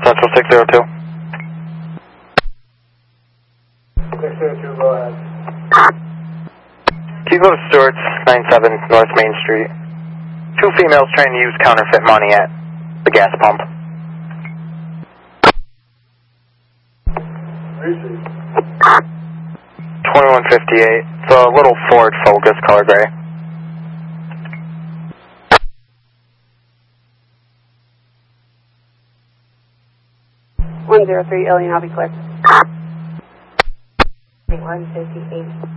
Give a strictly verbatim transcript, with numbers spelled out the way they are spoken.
Central six zero two. six zero two, go ahead. Can you go to Stewart's, nine seven North Main Street? Two females trying to use counterfeit money at the gas pump. Receive. twenty-one fifty-eight. It's a little Ford Focus, color gray. one zero three, Alien, I'll be clear. one fifty-eight.